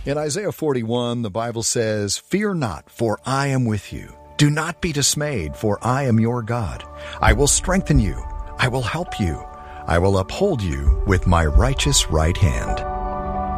In Isaiah 41, the Bible says, "Fear not, for I am with you. Do not be dismayed, for I am your God. I will strengthen you. I will help you. I will uphold you with my righteous right hand."